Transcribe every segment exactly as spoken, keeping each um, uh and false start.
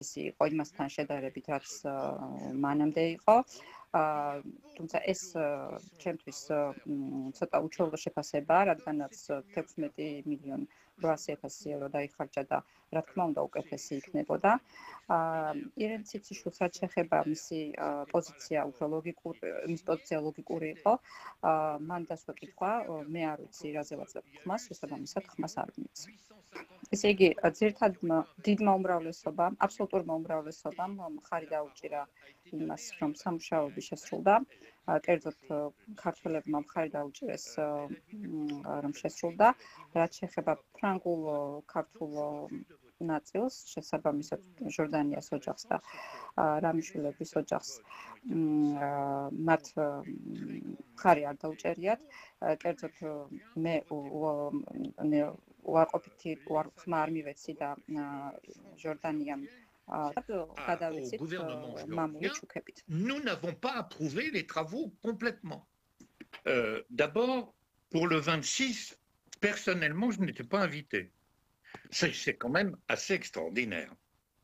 ისი იყო იმასთან შედარებით, რაც მანამდე იყო. თუმცა ეს ჩემთვის ცოტა უჩვეულო შეფასებაა, რადგანაც თექვსმეტი მილიონი რვაასი ათასი ევრო დაიხარჯა და რა თქმა უნდა უკეთესი იქნებოდა. ირენ ციციშვილს რაც შეეხება მისი პოზიცია უფრო ლოგიკური, მის პოზიცია ლოგიკური იყო. მან დასვა კითხვა, მე არ ვიცი რაზე ვაძლევ ხმას, შესაბამისად ხმას არ ვიცი. ესე იგი, ძირითადად დიდმა უმრავლესობამ, აბსოლუტურმა უმრავლესობამ მხარი დაუჭირა იმას, რომ სამუშაოები შესრულდა. კერძოდ ქართველებმა მხარი დაუჭირეს, რომ შესრულდა. რაც შეეხება ფრანგულ ქართულ ნაწილს, შესაბამისად ჟორდანიას ოჯახს და რამიშვილების ოჯახს მათ მხარი არ დაუჭერიათ. კერძოდ მე უარყოფითი ხმა არ მივეცი და ჟორდანიამ au gouvernement géorgien, nous n'avons pas approuvé les travaux complètement. Euh, D'abord, pour le vingt-six, personnellement, je n'étais pas invité. C'est quand même assez extraordinaire.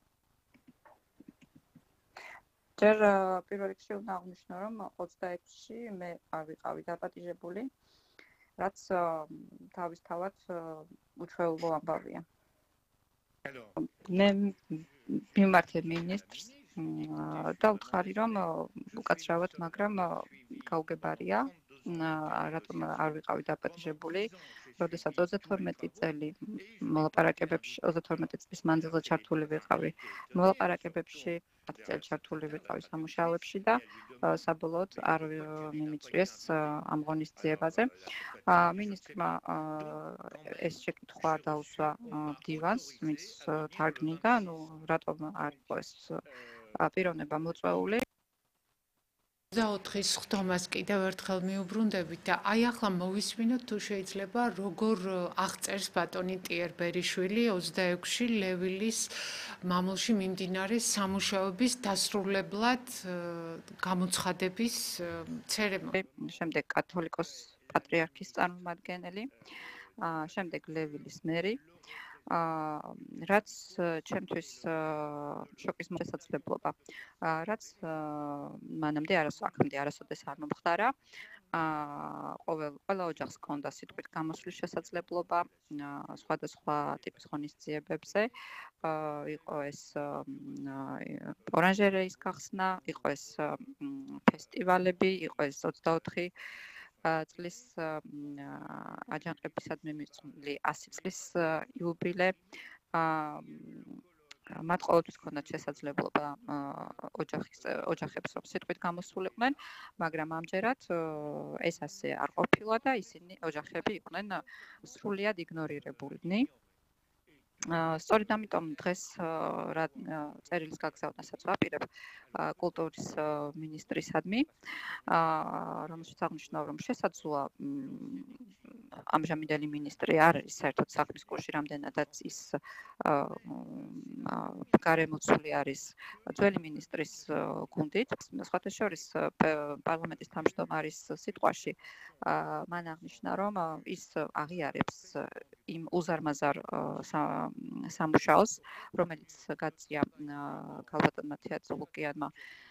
ჯერ პირველ რიგში უნდა აღნიშნო, რომ ოცდაექვსში მე არ ვიყავი დაპატიჟებული, რაც თავისთავად უჩვეულო ამბავია. მე მიმართე მინისტრს და ვთხარი, რომ უკაცრავად, მაგრამ გაუგებარია, რატომ არ ვიყავი დაპატიჟებული, როდესაც ოცდათორმეტი წელი მოლაპარაკებებში, ოცდათორმეტი წლის მანძილზე ჩართული ვიყავი მოლაპარაკებებში, ათი წელი ჩართული ვიყავი სამუშაოებში და საბოლოოდ არ მიმიწვიეს ამ ღონისძიებაზე. მინისტრმა ეს შეკითხვა დაუსვა მდივანს, ვინც თარგმნიდა, ნუ რატომ არ იყო ეს პიროვნება მოწვეული. ოცდაოთხის ხდომას კიდევ ერთხელ მიუბრუნდებით და აი ახლა მოვისმინოთ თუ შეიძლება როგორ აღწერს ბატონი ტიერ ბერიშვილი ოცდაექვსში ლევილის მამულში მიმდინარე სამუშაოების დასრულებლად გამოცხადების ცერემონია. შემდეგ კათოლიკოს პატრიარქის წარმომადგენელი, შემდეგ ლევილის მერი, რაც ჩემთვის შოკის შესაძლებლობა, რაც მანამდე აქამდე არასოდეს არ მომხდარა. ყოველ ყველა ოჯახს ჰქონდა სიტყვით გამოსვლის შესაძლებლობა სხვადასხვა ტიპის ღონისძიებებზე. იყო ეს ორანჟერეის გახსნა, იყო ეს ფესტივალები, იყო ეს ოცდაოთხი წლის აჯანყებისადმი მიწვეული ასი წლის იუბილე. მათ ყოველთვის ჰქონდათ შესაძლებლობა ოჯახის ოჯახებს რომ სიტყვით გამოსულიყვნენ, მაგრამ ამჯერად ეს ასე არ ყოფილა და ისინი ოჯახები იყვნენ სრულიად იგნორირებულნი. სწორედ ამიტომ დღეს რა წერილის გაგზავნასაც ვაპირებ კულტურის მინისტრისადმი, რომელშიც აღნიშნავ, რომ შესაძლოა ამჟამინდელი მინისტრი არ არის საერთოდ საქმის კურსში, რამდენადაც ის გარემოცული არის ძველი მინისტრის გუნდით. სხვათა შორის პარლამენტის თავმჯდომარის სიტყვაში მან აღნიშნა, რომ ის აღიარებს იმ უზარმაზარ სამუშაოს, რომელიც გაწია ქალბატონმა თეატრ ლუკიანმა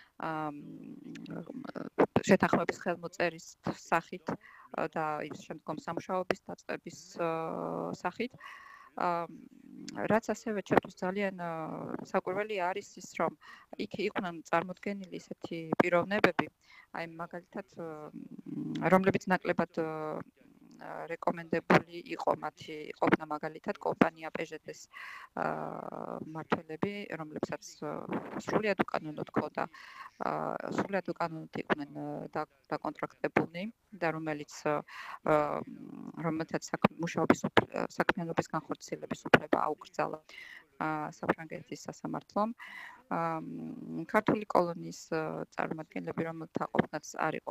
შეთანხმების ხელმოწერის სახით და ის შემდგომ სამუშაოების დაწყების სახით. რაც ასევე ჩემთვის ძალიან საკვირველი არის ის, რომ იქ იყვნენ წარმოდგენილი ისეთი პიროვნებები, აი მაგალითად, რომლებიც ნაკლებად რეკომენდებული იყო მათი ყოფნა მაგალითად კომპანია პეჟეტეს მმართველები, რომლებსაც სრულიად უკანონოდ ჰქონდა, სრულიად უკანონოდ იყვნენ დაკონტრაქტებულნი და რომელიც რომელთაც მუშაობის საქმიანობის განხორციელების უფლება აუკრძალა საფრანგეთის სასამართლომ. ქართული კოლონიის წარმომადგენლები, რომელთა ყოფნაც არ იყო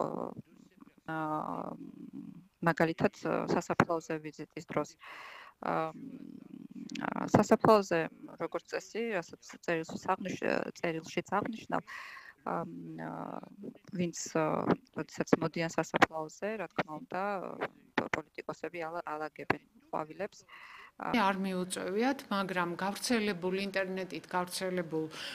მაგალითად სასაფლაოზე ვიზიტის დროს. სასაფლაოზე როგორც წესი, რასაც წერილშიც აღნიშნავ, ვინც როდესაც მოდიან სასაფლაოზე, რა თქმა უნდა, პოლიტიკოსები ალაგებენ ყვავილებს არ მიუწევიათ, მაგრამ გავრცელებულ ინტერნეტით, გავრცელებულ